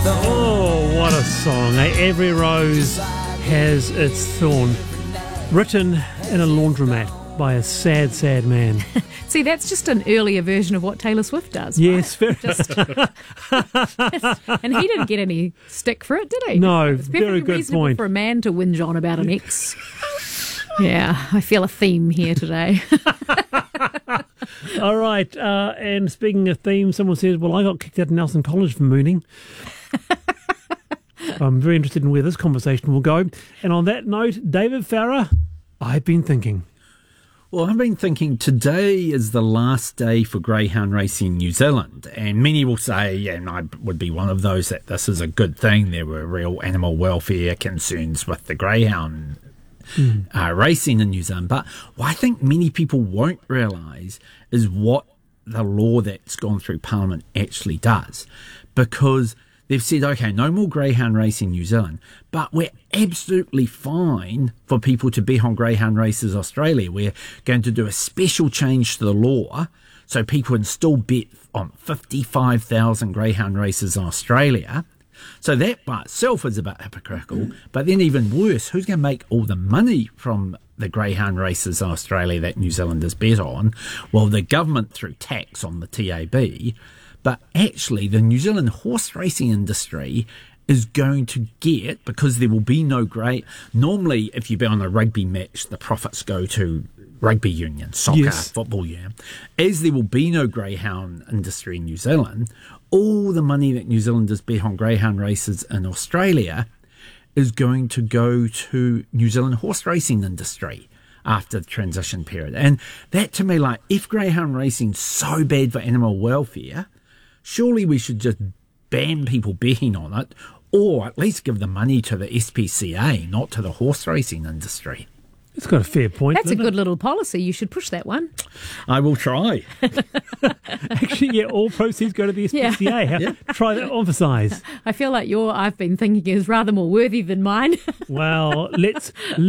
Oh, what a song. Every rose has its thorn. Written in a laundromat by a sad, sad man. See, that's just an earlier version of what Taylor Swift does. Yes, right? And he didn't get any stick for it, did he? No, it's very good reasonable point. for a man to whinge on about an ex. Yeah, I feel a theme here today. All right, and speaking of themes, someone says, well, I got kicked out of Nelson College for mooning. I'm very interested in where this conversation will go. And on that note, David Farah, I've been thinking. Well, I've been thinking today is the last day for greyhound racing in New Zealand, and many will say, and I would be one of those, that this is a good thing. There were real animal welfare concerns with the greyhound racing in New Zealand. But what I think many people won't realise is what the law that's gone through Parliament actually does, because they've said, okay, no more greyhound racing in New Zealand, but we're absolutely fine for people to bet on greyhound races Australia. We're going to do a special change to the law so people can still bet on 55,000 greyhound races in Australia. So that by itself is a bit hypocritical, but then even worse, who's going to make all the money from the greyhound races in Australia that New Zealanders bet on? Well, the government through tax on the TAB. But actually, the New Zealand horse racing industry is going to get, because there will be no normally, if you bet on a rugby match, the profits go to rugby union, soccer, yes, football union. As there will be no greyhound industry in New Zealand, all the money that New Zealanders bet on greyhound races in Australia is going to go to New Zealand horse racing industry after the transition period. And that, to me, like, if greyhound racing's so bad for animal welfare, surely we should just ban people betting on it, or at least give the money to the SPCA, not to the horse racing industry. It's got a fair point. That's a good little policy. You should push that one. I will try. Actually, yeah, all proceeds go to the SPCA. Yeah. Try that, emphasise. I feel like I've been thinking is rather more worthy than mine. Well, let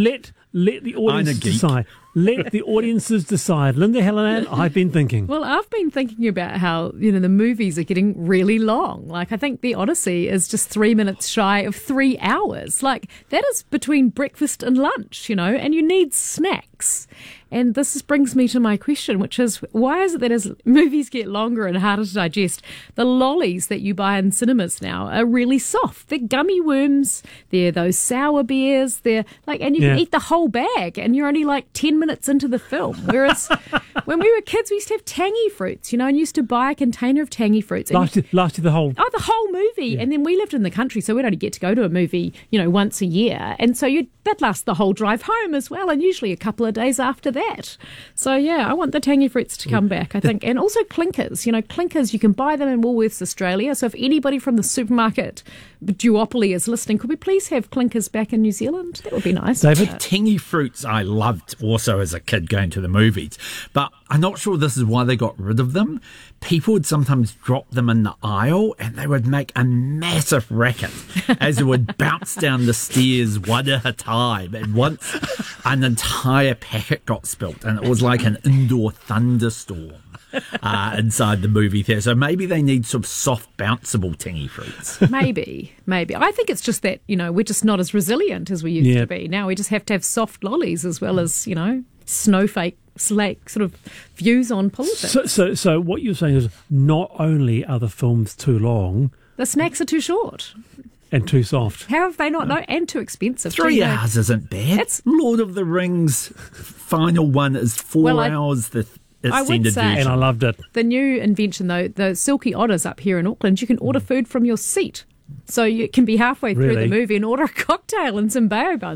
the audience decide. Let the audiences decide. Linda Hellinan, I've been thinking. Well, I've been thinking about how, the movies are getting really long. Like, I think The Odyssey is just 3 minutes shy of 3 hours. Like, that is between breakfast and lunch, and you need snacks. And this brings me to my question, which is, why is it that as movies get longer and harder to digest, the lollies that you buy in cinemas now are really soft? They're gummy worms, they're those sour beers, and you can eat the whole bag, and you're only like 10 minutes into the film. Whereas when we were kids, we used to have tangy fruits, and used to buy a container of tangy fruits. Lasted the whole... Oh, the whole movie. Yeah. And then we lived in the country, so we'd only get to go to a movie, once a year. And so that lasts the whole drive home as well, and usually a couple of days after that. So, yeah, I want the tangy fruits to come back, I think. And also clinkers. Clinkers, you can buy them in Woolworths Australia. So if anybody from the supermarket duopoly is listening, could we please have clinkers back in New Zealand? That would be nice. David? Tangy fruits I loved also as a kid going to the movies. But I'm not sure this is why they got rid of them. People would sometimes drop them in the aisle and they would make a massive racket as it would bounce down the stairs one at a time. And once an entire packet got spilt, and it was like an indoor thunderstorm inside the movie theatre. So maybe they need some soft, bounceable tangy fruits. Maybe. I think it's just that, we're just not as resilient as we used to be. Now we just have to have soft lollies as well as, snowflake sort of views on politics. So what you're saying is not only are the films too long, the snacks are too short. And too soft. How have they not known? And too expensive. 3 hours isn't bad. It's Lord of the Rings final one is 4 hours. The extended version. And I loved it. The new invention, though, the Silky Otters up here in Auckland, you can order food from your seat. So you can be halfway through the movie and order a cocktail and some bao buns.